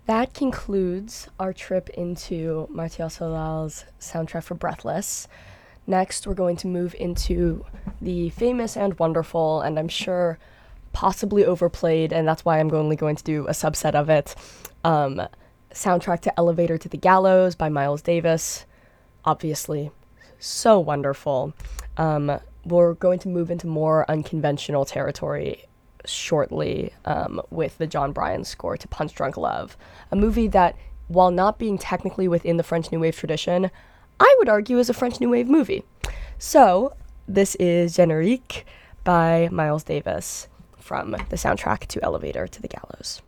That concludes our trip into Martial Solal's soundtrack for Breathless. Next, we're going to move into the famous and wonderful, and I'm sure possibly overplayed, and that's why I'm only going to do a subset of it. Soundtrack to Elevator to the Gallows by Miles Davis. Obviously, so wonderful. We're going to move into more unconventional territory shortly with the John Bryan score to Punch Drunk Love, a movie that, while not being technically within the French New Wave tradition, I would argue is a French New Wave movie. So, this is Générique by Miles Davis from the soundtrack to Elevator to the Gallows.